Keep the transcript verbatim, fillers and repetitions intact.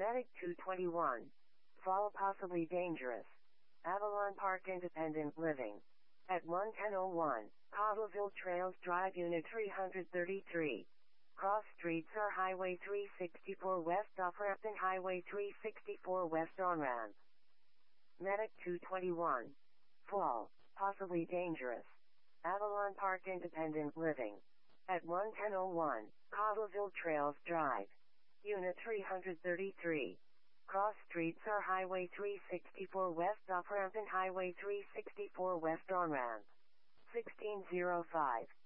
Medic two twenty-one. Fall possibly dangerous. Avalon Park Independent Living. At one ten oh one, Cottleville Trails Drive Unit three thirty-three. Cross streets are Highway three sixty-four West off-ramp and Highway three sixty-four West on-ramp. Medic two twenty-one. Fall, possibly dangerous. Avalon Park Independent Living. At one ten oh one, Cottleville Trails Drive. Unit three thirty-three. Cross streets are Highway three sixty-four West off-ramp and Highway three sixty-four West on-ramp. sixteen oh five.